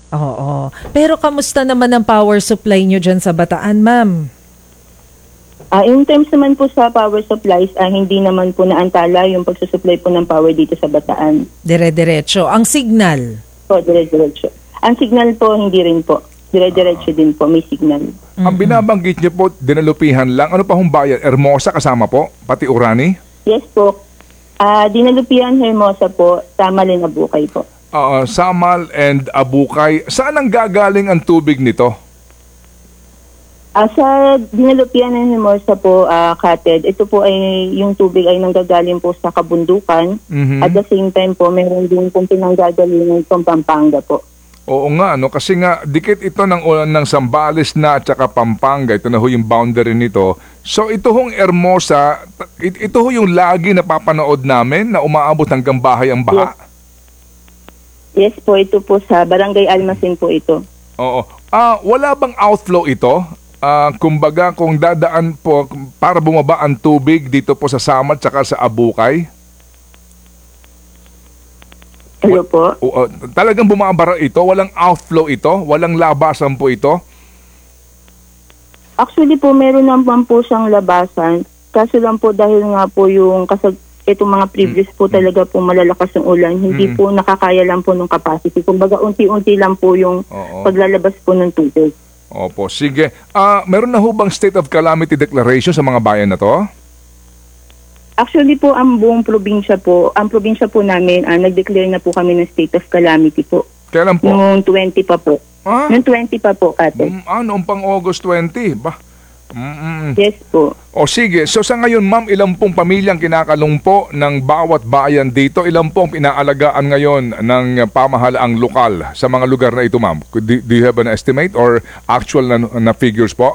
Oo. Pero kamusta naman ang power supply nyo dyan sa Bataan, ma'am? In terms naman po sa power supplies, hindi naman po naantala yung pagsusupply po ng power dito sa Bataan. Dire-diretso. Ang signal? Po, dire-diretso. Ang signal po, hindi rin po. Dire-diretso din po, may signal. Ang binabanggit niyo po, dinalupihan lang. Ano pa hong bayan? Hermosa kasama po? Pati Orani? Yes po. Dinalupian, Hermosa po, Samal, Abukay po. Samal and Abukay. Saan ang gagaling ang tubig nito? Sa Dinalupian ng Hermosa po, Kated, ito po ay yung tubig ay nanggagaling po sa kabundukan. At the same time po, meron din pong pinanggagalingan pong Pampanga po. Oo nga, no? Kasi nga, dikit ito ng Zambales na at saka Pampanga. Ito na ho yung boundary nito. So ito hong Hermosa, ito ho yung lagi napapanood namin na umaabot hanggang bahay ang baha. Yes po, ito po sa Barangay Almasin po ito. Oo. Wala bang outflow ito? Kumbaga, kung dadaan po para bumaba ang tubig dito po sa Samal at saka sa Abukay? Hello po? Talagang bumabara ito? Walang outflow ito? Walang labasan po ito? Actually po, meron naman po siyang labasan. Kaso lang po dahil nga po yung itong mga previous po talaga po malalakas ng ulan, hindi po nakakaya lang po ng capacity. Kumbaga unti-unti lang po yung paglalabas po ng tubig. Opo, sige. Meron na ho bang state of calamity declaration sa mga bayan na to? Actually po, ang buong probinsya po, ang probinsya po namin, nag-declare na po kami ng state of calamity po. Kailan po? Noong 20 pa po. Noong 20 pa po, Kate. Noong pang August 20? Ba? Yes po. O sige, so sa ngayon ma'am, ilang pong pamilyang kinakalong po ng bawat bayan dito? Ilang pong pinaalagaan ngayon ng pamahalaang lokal sa mga lugar na ito ma'am? Do you have an estimate or actual na figures po?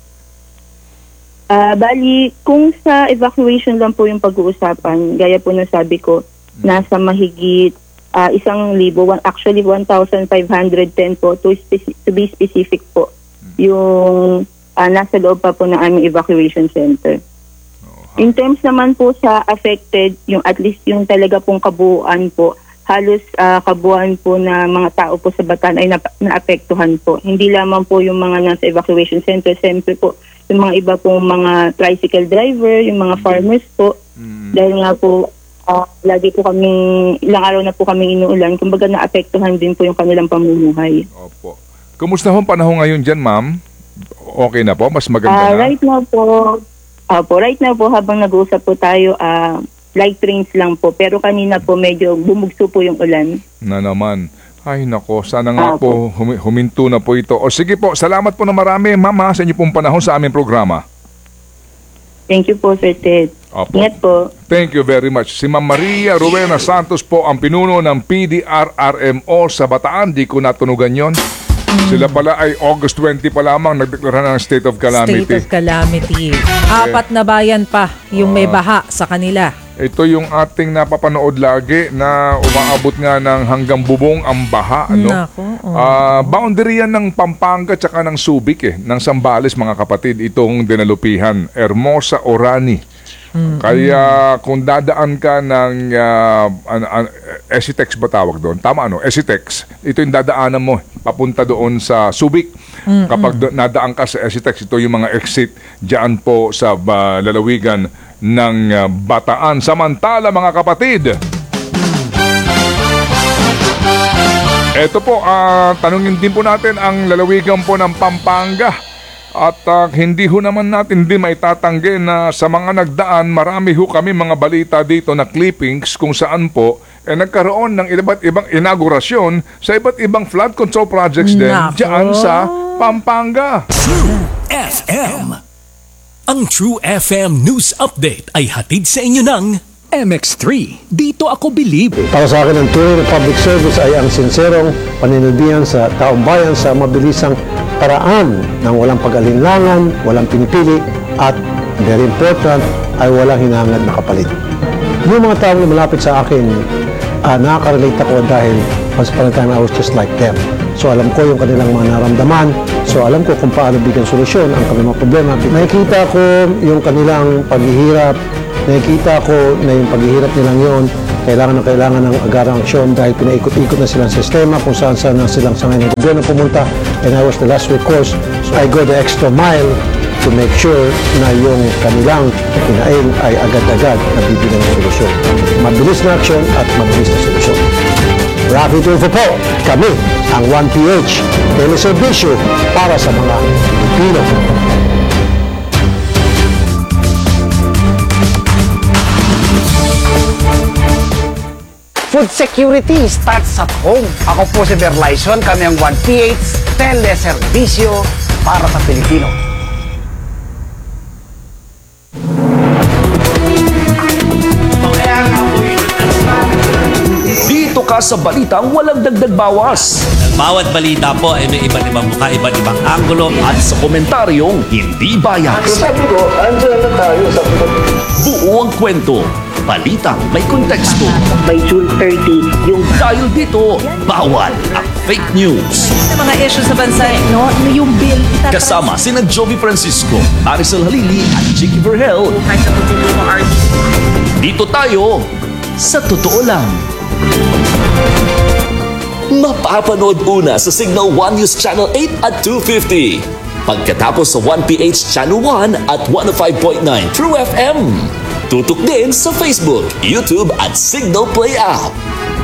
Bali, kung sa evacuation lang po yung pag-uusapan, gaya po na sabi ko, nasa mahigit 1,000, actually 1,510 po to be specific po, yung nasa loob pa po ng aming evacuation center. In terms naman po sa affected, yung at least yung talaga pong kabuuan po, halos kabuuan po na mga tao po sa Bataan ay naapektuhan po. Hindi lamang po yung mga nasa evacuation center, siyempre po yung mga iba pong mga tricycle driver, yung mga farmers po. Dahil nga po, lagi po kaming, ilang araw na po kaming inuulan, kumbaga naapektuhan din po yung kanilang pamumuhay. Opo. Kumusta hong panahon ngayon dyan, ma'am? Okay na po? Mas maganda na? Right now po, habang nag-uusap po tayo, light rains lang po. Pero kanina po medyo bumugso po yung ulan. Na naman. Ay nako, sana nga po huminto na po ito. O sige po, salamat po na marami, ma'am, sa inyo pong panahon sa aming programa. Thank you po, Sir Ted. Opo. Ingat po. Thank you very much. Si Ma'am Maria Rowena Santos po ang pinuno ng PDRRMO sa Bataan. Di ko natunugan yon. Sila pala ay August 20 pa lamang nagdeklara ng state of calamity. State of calamity. 4 na bayan pa yung may baha sa kanila. Ito yung ating napapanood lagi na umaabot nga ng hanggang bubong ang baha. Ano? Boundary yan ng Pampanga tsaka ng Subic ng Zambales mga kapatid. Itong dinalupihan, Hermosa, Orani. Kaya kung dadaan ka ng Esitex ba tawag doon? Tama Esitex. Ito yung dadaanan mo papunta doon sa Subic. Kapag nadaan ka sa Esitex, ito yung mga exit dyan po sa lalawigan ng Bataan. Samantala mga kapatid, eto po, tanungin din po natin ang lalawigan po ng Pampanga. At hindi ho naman natin may tatanggi na sa mga nagdaan, marami ho kami mga balita dito na clippings kung saan po nagkaroon ng iba't ibang inaugurasyon sa iba't ibang flood control projects din dyan sa Pampanga. True FM. Ang True FM News Update ay hatid sa inyo ng MX3. Dito ako believe. Para sa akin, ang tunay na public service ay ang sinserong paninilbihan sa taong bayan sa mabilisang paraan ng walang pag-alinlangan, walang pinipili, at very important, ay walang hinahangad na kapalit. Yung mga taong na malapit sa akin, nakaka-relate ako dahil once upon a time I was just like them. So alam ko yung kanilang mga naramdaman, so alam ko kung paano bigyan solusyon ang kanilang mga problema. Nakikita ko yung kanilang paghihirap, nakikita ko na yung paghihirap nilang yon kailangan ng agarang aksyon dahil pinaikot-ikot na silang sistema kung saan-saan na silang sangay ng gobyerno pumunta, and I was the last recourse. So I go the extra mile to make sure na yung kanilang hinaing ay agad-agad nabibigyan ng solusyon. Mabilis na aksyon at mabilis na solusyon. Rafi Tulfo po, kami ang 1PH, teleserbisyo para sa mga Pilipino. Food security starts at home. Ako po si Berlaison, kami ang 1PH teleserbisyo para sa Pilipino. Dito ka sa balitang walang dagdag bawas. Bawat balita po ay may iba't ibang mukha, iba't ibang anggulo. At sa komentaryong hindi bias. Sabi ko, andyan na tayo. Sabi ko, Buo ang kwento. Balitang may konteksto. By June 30, yung Dahil dito, bawal ang fake news. Sa mga issues sa bansa, no, yung bill. Kasama sina Jovi Francisco, Maricel Halili at Chicky Vergel. kahit sa tutulong ng artist. Dito tayo sa totoo lang. Mapapanood una sa Signal 1 News Channel 8 at 250. Pagkatapos sa 1PH Channel 1 at 105.9 True FM. Tutok din sa Facebook, YouTube at Signal Play app.